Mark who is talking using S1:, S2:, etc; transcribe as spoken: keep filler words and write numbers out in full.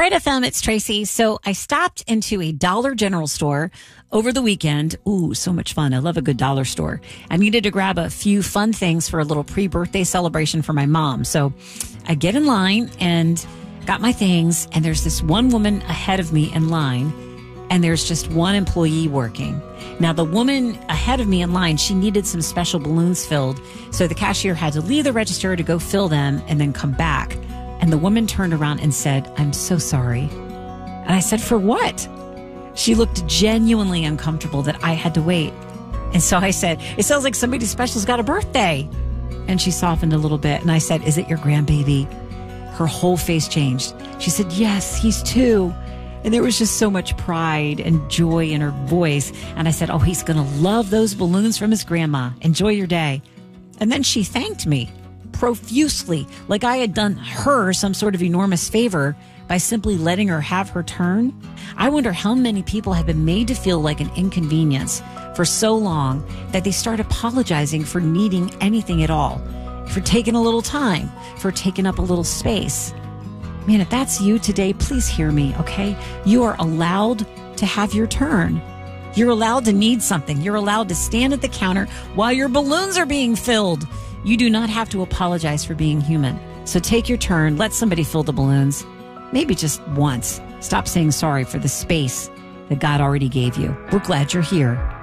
S1: Bright F M, it's Tracy. So I stopped into a Dollar General store over the weekend. Ooh, so much fun. I love a good dollar store. I needed to grab a few fun things for a little pre-birthday celebration for my mom. So I get in line and got my things. And there's this one woman ahead of me in line. And there's just one employee working. Now, the woman ahead of me in line, she needed some special balloons filled. So the cashier had to leave the register to go fill them and then come back. And the woman turned around and said, "I'm so sorry." And I said, "For what?" She looked genuinely uncomfortable that I had to wait. And so I said, "It sounds like somebody special's got a birthday." And she softened a little bit. And I said, "Is it your grandbaby?" Her whole face changed. She said, "Yes, he's two." And there was just so much pride and joy in her voice. And I said, "Oh, he's going to love those balloons from his grandma. Enjoy your day." And then she thanked me profusely, like I had done her some sort of enormous favor by simply letting her have her turn. I wonder how many people have been made to feel like an inconvenience for so long that they start apologizing for needing anything at all, for taking a little time, for taking up a little space. Man, if that's you today, please hear me, okay? You are allowed to have your turn. You're allowed to need something. You're allowed to stand at the counter while your balloons are being filled. You do not have to apologize for being human. So take your turn. Let somebody fill the balloons. Maybe just once. Stop saying sorry for the space that God already gave you. We're glad you're here.